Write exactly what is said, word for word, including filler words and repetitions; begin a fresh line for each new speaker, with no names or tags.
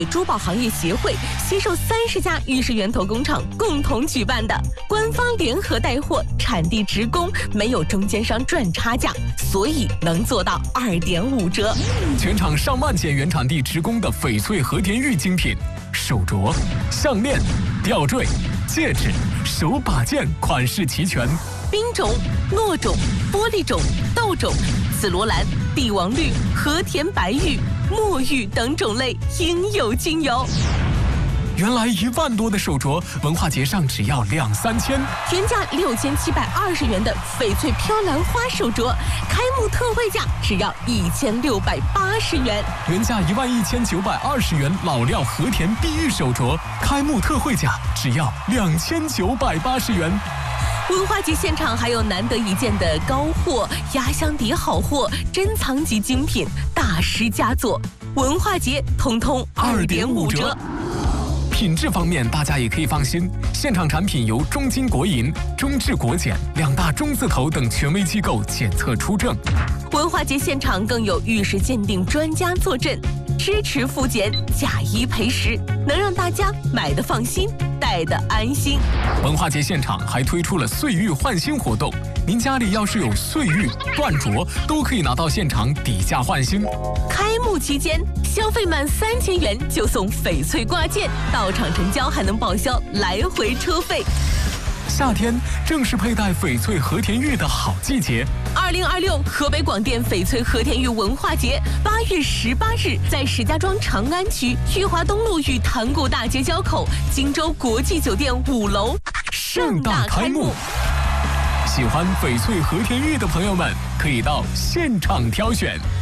珠宝行业协会携手三十家玉石源头工厂共同举办的官方联合带货，产地直供，没有中间商赚差价，所以能做到二点五折。
全场上万件原产地直供的翡翠和田玉精品，手镯、项链、吊坠、戒指、手把件款式齐全。
冰种、糯种、玻璃种、豆种、紫罗兰、帝王绿、和田白玉、墨玉等种类应有尽有。
原来一万多的手镯，文化节上只要两三千，
原价六千七百二十元的翡翠飘兰花手镯，开幕特惠价只要一千六百八十元。
原价一万一千九百二十元老料和田碧玉手镯，开幕特惠价只要两千九百八十元。
文化节现场还有难得一见的高货、压箱底好货、珍藏级精品、大师佳作，文化节通通二点五折。
品质方面，大家也可以放心，现场产品由中金国银、中智国检两大中字头等权威机构检测出证。
文化节现场更有玉石鉴定专家坐镇，支持复检、假一赔十，能让大家买得放心，戴得安心。
文化节现场还推出了岁玉换新活动，您家里要是有岁玉、断镯，都可以拿到现场底价换新。
开幕期间，消费满三千元就送翡翠挂件，到场成交还能报销来回车费。
夏天正是佩戴翡翠和田玉的好季节。
二零二六河北广电翡翠和田玉文化节八月十八日在石家庄长安区裕华东路与塘沽大街交口荆州国际酒店五楼盛大开幕。
喜欢翡翠和田玉的朋友们，可以到现场挑选。